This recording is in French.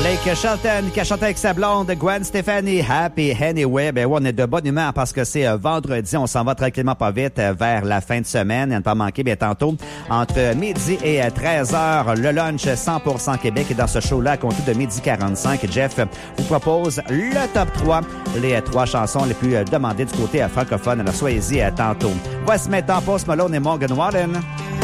Blake Shelton qui a chanté avec sa blonde Gwen Stefani, Happy Anyway. Ben ouais, on est de bonne humeur parce que c'est vendredi. On s'en va tranquillement pas vite vers la fin de semaine. Et à ne pas manquer, bien tantôt, entre midi et 13h, le lunch 100% Québec. Et dans ce show-là, à compter de midi 45, Jeff vous propose le top 3, les 3 chansons les plus demandées du côté francophone. Alors soyez-y tantôt. Voici maintenant Post Malone et Morgan Wallen.